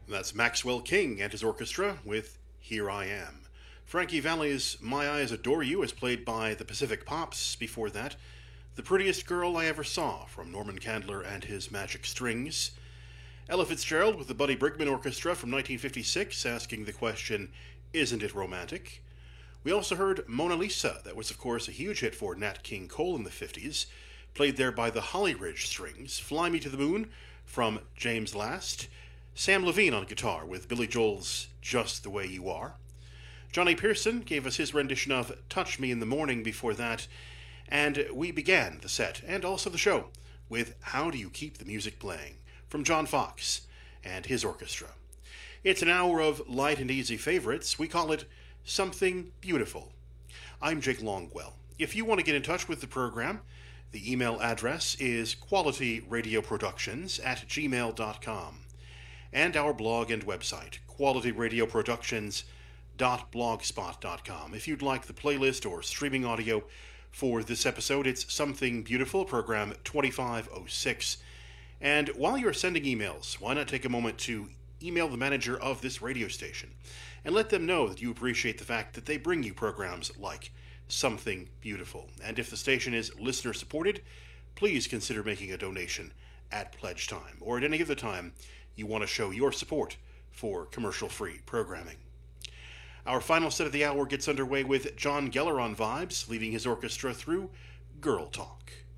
That's Maxwell King and his orchestra with Here I Am. Frankie Valli's My Eyes Adore You is played by the Pacific Pops. Before that, The Prettiest Girl I Ever Saw from Norman Candler and his Magic Strings. Ella Fitzgerald with the Buddy Brigman Orchestra from 1956 asking the question, Isn't it romantic? We also heard Mona Lisa, that was of course a huge hit for Nat King Cole in the 50s, played there by the Holly Ridge Strings. Fly Me to the Moon from James Last. Sam Levine on guitar with Billy Joel's Just the Way You Are. Johnny Pearson gave us his rendition of Touch Me in the Morning before that, and we began the set, and also the show, with How Do You Keep the Music Playing from John Fox and his orchestra. It's an hour of light and easy favorites. We call it Something Beautiful. I'm Jake Longwell. If you want to get in touch with the program, the email address is qualityradioproductions@gmail.com, and our blog and website, qualityradioproductions.blogspot.com. If you'd like the playlist or streaming audio for this episode, it's Something Beautiful, program 2506. And while you're sending emails, why not take a moment to email the manager of this radio station and let them know that you appreciate the fact that they bring you programs like Something Beautiful. And if the station is listener supported, please consider making a donation at pledge time or at any other time you want to show your support for commercial-free programming. Our final set of the hour gets underway with John Geller on vibes, leading his orchestra through Girl Talk.